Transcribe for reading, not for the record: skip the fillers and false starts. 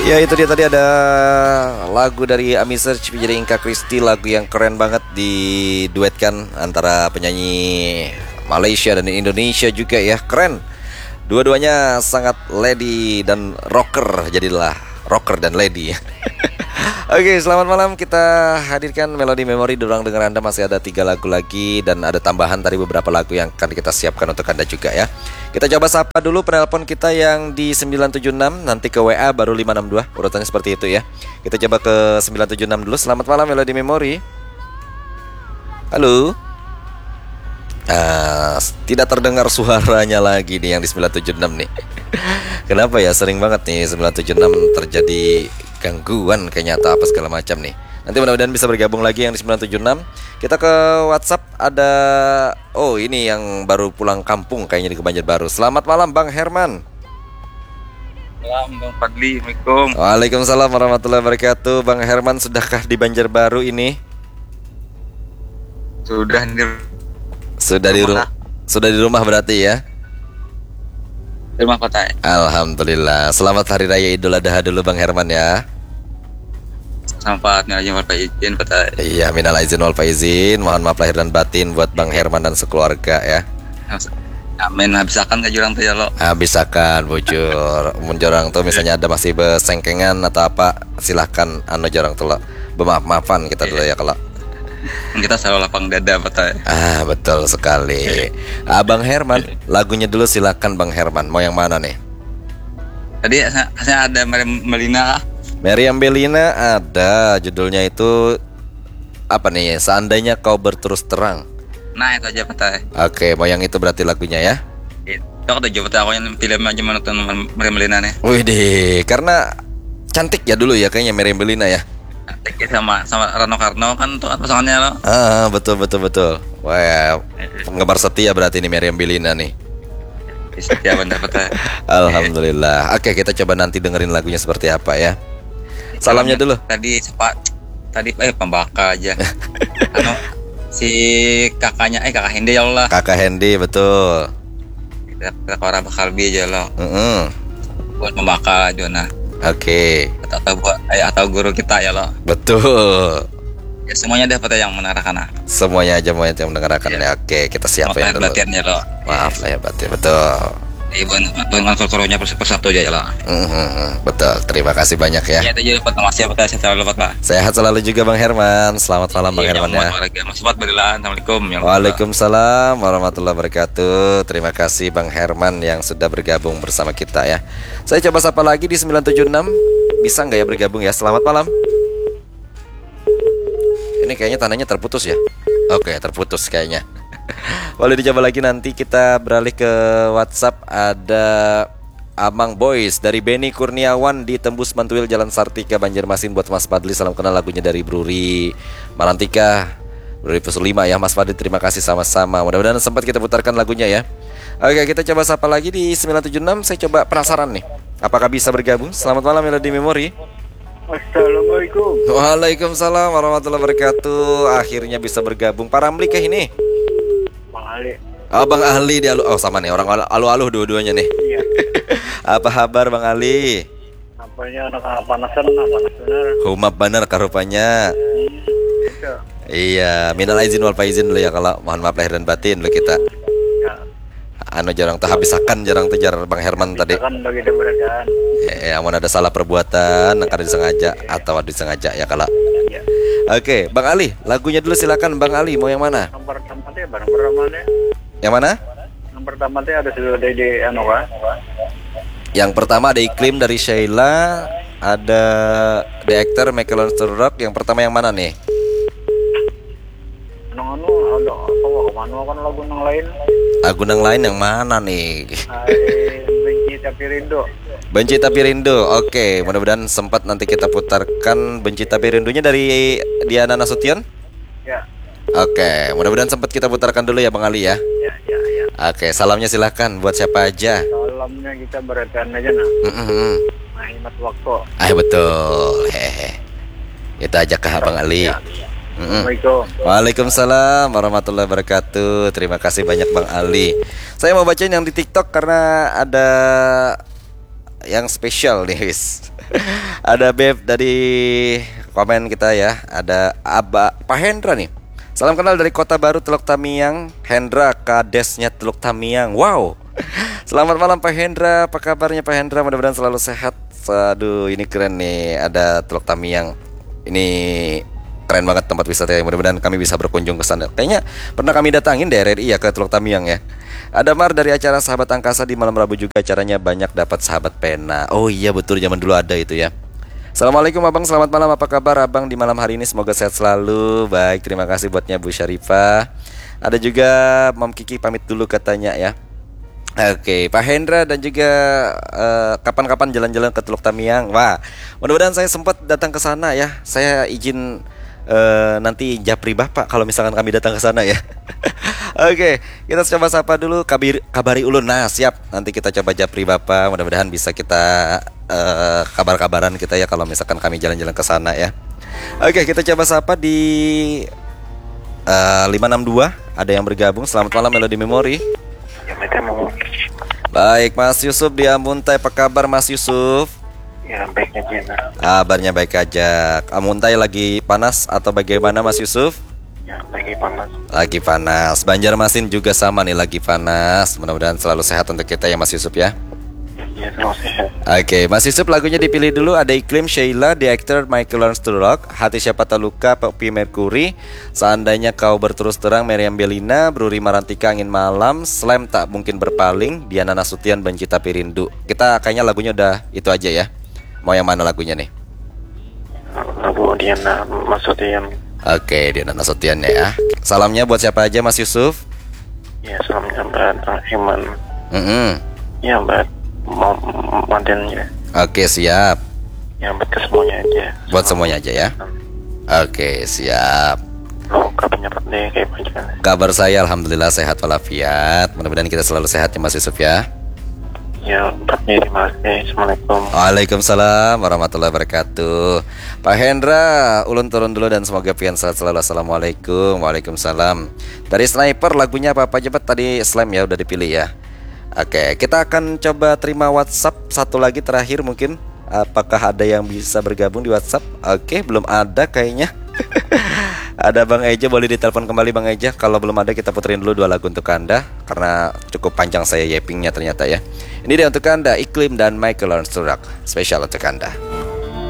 Ya itu dia tadi ada lagu dari Ami Search featuring Kak Kristi. Lagu yang keren banget diduetkan antara penyanyi Malaysia dan Indonesia juga ya. Keren. Dua-duanya sangat lady dan rocker. Jadilah rocker dan lady. Oke, selamat malam. Kita hadirkan Melodi Memori. Di ruang dengar Anda masih ada 3 lagu lagi. Dan ada tambahan tadi beberapa lagu yang akan kita siapkan untuk Anda juga ya. Kita coba sapa dulu penelpon kita yang di 976. Nanti ke WA baru 562. Urutannya seperti itu ya. Kita coba ke 976 dulu. Selamat malam Melodi Memori. Halo. Tidak terdengar suaranya lagi nih yang di 976 nih. Kenapa ya, sering banget nih 976 terjadi gangguan kayaknya atau apa segala macam nih. Nanti mudah-mudahan bisa bergabung lagi yang di 976. Kita ke WhatsApp ada, oh ini yang baru pulang kampung kayaknya di Banjarbaru. Selamat malam Bang Herman. Salam Bang Fadli, Assalamualaikum. Waalaikumsalam warahmatullahi wabarakatuh. Bang Herman sudahkah di Banjarbaru ini? Sudah di rumah berarti ya? Di rumah Pak Tai. Alhamdulillah. Selamat Hari Raya Idul Adha dulu Bang Herman ya. Selamat minal aizin wal faizin Pak Tai. Iya, minal aizin wal faizin. Mohon maaf lahir dan batin buat Bang Herman dan sekeluarga ya. Amin. Habisakan ke jurang teh ya lo. Habisakan bujur. Mun jorang tuh misalnya ada masih besengkengan atau apa, silahkan anu jorang tuh lo. Bemaaf-maafan kita dulu ya kalau. Kita selalu lapang dada Pak Tai. Betul sekali. Bang Herman, lagunya dulu silakan Bang Herman. Mau yang mana nih? Tadi saya ada Melina. Meriam Bellina ada. Judulnya itu apa nih? Seandainya Kau Berterus Terang. Nah itu aja Pak Tai. Oke, mau yang itu berarti lagunya ya? Itu aku tuh aku yang film aja menonton Melina nih. Widih, karena cantik ya dulu ya kayaknya Meriam Bellina ya. Sama Rano Karno kan tuh pasangannya lo. Betul. Wah, penggemar setia berarti ini Meriam Bellina nih. Setia benar Pak Tai. Alhamdulillah. Oke, kita coba nanti dengerin lagunya seperti apa ya. Salamnya dulu. Tadi pembaka aja. Si kakaknya kakak Hendy ya Allah. Kakak Hendy betul. Kita orang bakal bi aja lo. Buat pembaka Jona. Oke. Atau guru kita ya lo. Betul. Ya semuanya deh Pak Tai yang mengarahkan. Semuanya aja yang mendengarkan ya. Oke, kita siapa yang dulu. Batinnya lo. Maaf lah ya batin, betul. Ibu koronya persatu aja lah. Betul, terima kasih banyak ya. Iya, itu Pak. Makasih ya Pak. Sehat selalu Pak. Sehat selalu juga Bang Herman. Selamat malam Bang Herman ya. Assalamualaikum. Waalaikumsalam warahmatullahi wabarakatuh. Terima kasih Bang Herman yang sudah bergabung bersama kita ya. Saya coba sapa lagi di 976. Bisa nggak ya bergabung ya? Selamat malam. Ini kayaknya tandanya terputus ya. Oke, terputus kayaknya. Boleh dicoba lagi, nanti kita beralih ke WhatsApp. Ada Amang Boys dari Benny Kurniawan di Tembus Mantuil Jalan Sartika Banjarmasin buat Mas Fadli. Salam kenal, lagunya dari Bruri Malantika, Bruri Pusulima ya Mas Fadli. Terima kasih sama-sama. Mudah-mudahan sempat kita putarkan lagunya ya. Oke, kita coba sapa lagi di 976. Saya coba penasaran nih, apakah bisa bergabung? Selamat malam Melodi Memori. Assalamualaikum. Waalaikumsalam warahmatullahi wabarakatuh. Akhirnya bisa bergabung. Para Amli kah ini? Bang Ali. Bang Ali di sama nih, orang alu-alu dua-duanya nih. Iya. Apa kabar Bang Ali? Apanya anak panas benar. Humap bener karupanya. Iya, minal aizin wal faizin dulu ya, kalau mohon maaf lahir dan batin dulu kita. Ya. Jarang tuh habisakan jarang tejar Bang Herman tadi. Kan bagi keberadaan. Amun ada salah perbuatan, kada disengaja atau disengaja ya kalau. Ya. Oke, Bang Ali, lagunya dulu silakan Bang Ali, mau yang mana? Yang pertama teh barang pertama teh. Yang mana? Yang pertama teh ada sudah di Yang pertama ada Iklim dari Sheila, ada The Actor Michael Rock. Yang pertama yang mana nih? Anu ada apa kemana kan lagu yang lain. Lagu yang lain yang mana nih? Benci tapi rindu. Benci tapi rindu. Oke, mudah-mudahan sempat nanti kita putarkan Benci tapi rindunya dari Diana Nasution. Ya. Oke, mudah-mudahan sempat kita putarkan dulu ya Bang Ali ya. Ya. Oke, salamnya silahkan buat siapa aja. Salamnya kita berikan aja nah. Hemat waktu. Betul. Hehe. Itu aja kah Bang Ali. Ya. Assalamualaikum. Waalaikumsalam warahmatullahi wabarakatuh. Terima kasih banyak Bang Ali. Saya mau bacain yang di TikTok karena ada yang spesial nih, wis. Ada Beb dari komen kita ya. Ada Pak Hendra nih. Salam kenal dari Kota Baru Teluk Tamiang. Hendra kadesnya Teluk Tamiang. Wow. Selamat malam Pak Hendra. Apa kabarnya Pak Hendra? Mudah-mudahan selalu sehat. Aduh, ini keren nih. Ada Teluk Tamiang. Ini keren banget tempat wisata ya. Mudah-mudahan kami bisa berkunjung ke sana. Kayaknya pernah kami datangin di RRI ya ke Teluk Tamiang ya. Ada Mar dari acara Sahabat Angkasa di malam Rabu juga acaranya banyak dapat sahabat pena. Oh iya betul, zaman dulu ada itu ya. Assalamualaikum Abang, selamat malam. Apa kabar Abang di malam hari ini? Semoga sehat selalu. Baik, terima kasih buatnya Bu Syarifah. Ada juga Mam Kiki pamit dulu katanya ya. Oke, Pak Hendra dan juga kapan-kapan jalan-jalan ke Teluk Tamiang. Wah, mudah-mudahan saya sempat datang ke sana ya. Saya izin nanti japri Bapak kalau misalkan kami datang ke sana ya. Oke, kita coba sapa dulu kabari ulun. Nah, siap. Nanti kita coba japri Bapak. Mudah-mudahan bisa kita kabar-kabaran kita ya kalau misalkan kami jalan-jalan ke sana ya. Oke, kita coba sapa di 562. Ada yang bergabung. Selamat malam Melody Memory. Baik, Mas Yusuf di Amuntai. Apa kabar Mas Yusuf? Ya, baik aja. Kabarnya baik aja. Amuntai lagi panas atau bagaimana Mas Yusuf? Ya, lagi panas. Lagi panas. Banjarmasin juga sama nih, lagi panas. Mudah-mudahan selalu sehat untuk kita ya Mas Yusuf ya. Ya, selalu sehat. Oke, Mas Yusuf lagunya dipilih dulu. Ada Iklim Sheila, The Actor, Michael Learns to Rock, Hati Siapa Tak Luka, Poppy Mercury, Seandainya Kau Berterus Terang, Meriam Bellina, Bruri Marantika, Angin Malam, Slam Tak Mungkin Berpaling, Diana Nasution, Benci Tapi Rindu. Kita kayaknya lagunya udah itu aja ya. Mau yang mana lagunya nih? Lagu Diana Nasution. Oke, Diana Nasution ya. Salamnya buat siapa aja Mas Yusuf? Ya, salamnya buat Iman. Ya, buat mantannya. Oke, siap. Ya, buat ke semuanya aja. Buat semuanya aja ya. Oke, siap. Lo kabarnya Pak deh kayak aja. Kabar saya alhamdulillah sehat walafiat. Mudah-mudahan kita selalu sehat ya Mas Yusuf ya. Ya, Pak terima kasih. Assalamualaikum. Waalaikumsalam warahmatullahi wabarakatuh. Pak Hendra, ulun turun dulu dan semoga pian sehat selalu. Assalamualaikum. Waalaikumsalam. Dari Sniper lagunya apa aja Pak? Tadi Slam ya udah dipilih ya. Oke, kita akan coba terima WhatsApp satu lagi terakhir mungkin. Apakah ada yang bisa bergabung di WhatsApp? Oke, belum ada kayaknya. Ada Bang Eja, boleh ditelepon kembali Bang Eja. Kalau belum ada kita puterin dulu 2 lagu untuk Anda karena cukup panjang saya yappingnya ternyata ya. Ini dia untuk Anda, Iklim dan Michael Learns to Rock. Spesial untuk Anda.